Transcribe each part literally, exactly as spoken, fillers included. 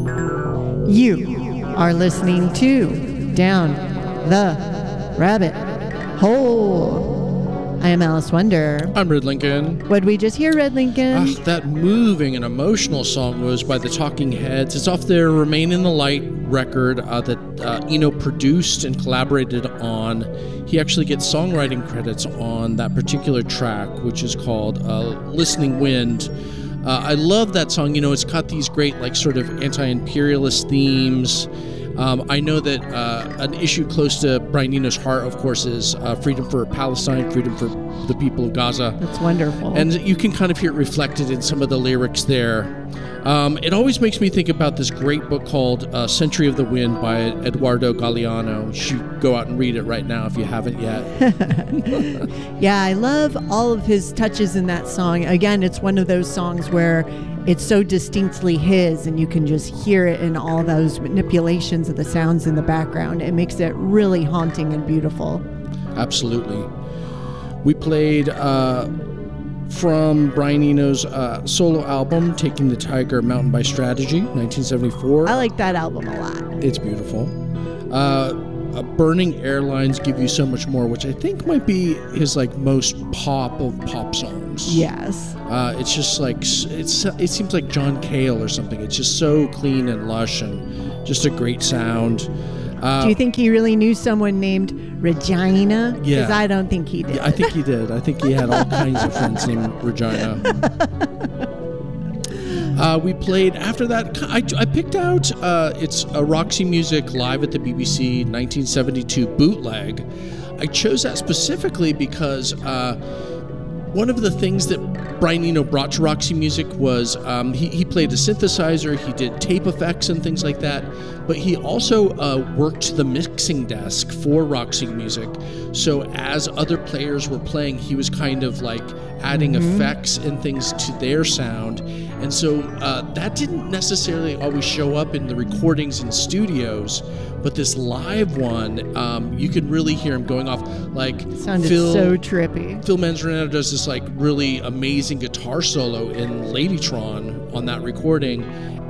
You are listening to Down the Rabbit Hole. I am Alice Wonder. I'm Red Lincoln. What did we just hear, Red Lincoln? Ah, that moving and emotional song was by the Talking Heads. It's off their Remain in the Light record uh, that uh, Eno produced and collaborated on. He actually gets songwriting credits on that particular track, which is called uh, Listening Wind. Uh, I love that song. You know, it's got these great, like, sort of anti-imperialist themes. Um, I know that uh, an issue close to Brian Eno's heart, of course, is uh, freedom for Palestine, freedom for the people of Gaza. That's wonderful. And you can kind of hear it reflected in some of the lyrics there. Um, it always makes me think about this great book called uh, Century of the Wind by Eduardo Galeano. You should go out and read it right now if you haven't yet. Yeah, I love all of his touches in that song. Again, it's one of those songs where it's so distinctly his, and you can just hear it in all those manipulations of the sounds in the background. It makes it really haunting and beautiful. Absolutely. We played uh, from Brian Eno's uh, solo album, Taking the Tiger Mountain by Strategy, nineteen seventy-four. I like that album a lot. It's beautiful. Uh, uh, Burning Airlines Give You So Much More, which I think might be his like most pop of pop songs. Yes. Uh, it's just like, it's it seems like John Cale or something. It's just so clean and lush and just a great sound. Uh, Do you think he really knew someone named Regina? Because yeah. I don't think he did. Yeah, I think he did. I think he had all kinds of friends named Regina. Uh, we played, after that, I, I picked out, uh, it's a Roxy Music Live at the B B C nineteen seventy-two bootleg. I chose that specifically because uh, one of the things that Brian Eno brought to Roxy Music was um, he, he played a synthesizer, he did tape effects and things like that, but he also uh, worked the mixing desk for Roxy Music. So as other players were playing, he was kind of like adding mm-hmm. effects and things to their sound. And so uh, that didn't necessarily always show up in the recordings in studios, but this live one, um, you can really hear him going off. Like sounded Phil, so trippy. Phil Manzanero does this like really amazing guitar solo in Ladytron on that recording,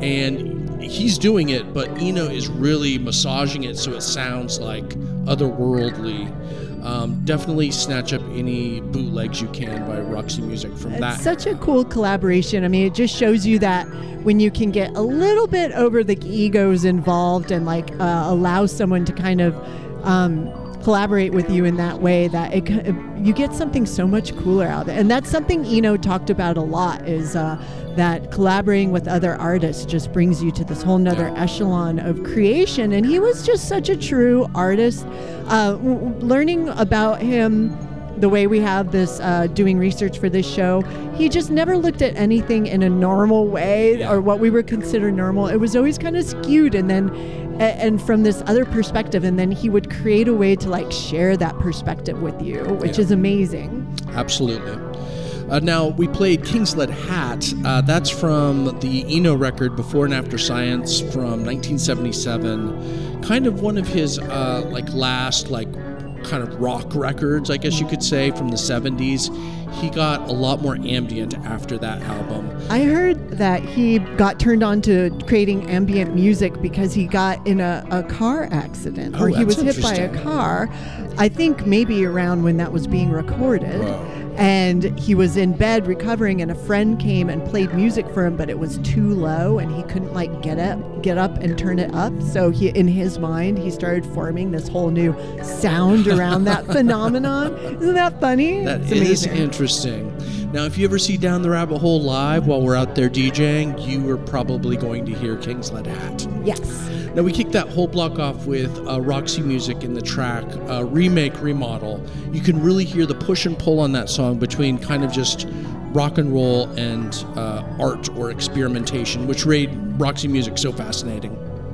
and he's doing it, but Eno is really massaging it so it sounds like otherworldly. Um, definitely snatch up any bootlegs you can by Roxy Music from it's that. It's such a cool collaboration. I mean, it just shows you that when you can get a little bit over the egos involved and like uh, allow someone to kind of um, collaborate with you in that way, that it, you get something so much cooler out of it. And that's something Eno talked about a lot, is uh, that collaborating with other artists just brings you to this whole nother yeah. echelon of creation. And he was just such a true artist. Uh, w- learning about him the way we have this uh, doing research for this show, he just never looked at anything in a normal way yeah. or what we would consider normal. It was always kind of skewed, and then and from this other perspective, and then he would create a way to like share that perspective with you, which yeah. is amazing. Absolutely. Uh, now, we played King's Lead Hat. Uh, that's from the Eno record Before and After Science from nineteen seventy-seven. Kind of one of his uh, like last like kind of rock records, I guess you could say, from the seventies. He got a lot more ambient after that album. I heard that he got turned on to creating ambient music because he got in a, a car accident, Oh, or he was that's hit by a interesting. car. I think maybe around when that was being recorded. Whoa. And he was in bed recovering, and a friend came and played music for him, but it was too low and he couldn't like get up, get up and turn it up. So he, in his mind, he started forming this whole new sound around that phenomenon. Isn't that funny? That It's is amazing. interesting. Now, if you ever see Down the Rabbit Hole live while we're out there DJing, you are probably going to hear King's Lead Hat. Yes. Now, we kicked that whole block off with uh, Roxy Music in the track uh, Remake, Remodel. You can really hear the push and pull on that song between kind of just rock and roll and uh, art or experimentation, which made Roxy Music so fascinating.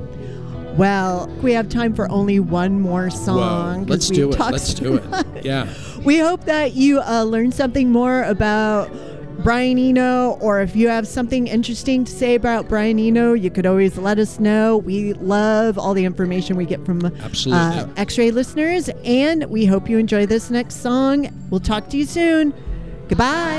Well, we have time for only one more song. Whoa, let's we do it. talked Let's so do it. much. Yeah. We hope that you uh, learned something more about Brian Eno, or if you have something interesting to say about Brian Eno, you could always let us know. We love all the information we get from Absolutely. uh, X-Ray listeners, and we hope you enjoy this next song. We'll talk to you soon. Goodbye.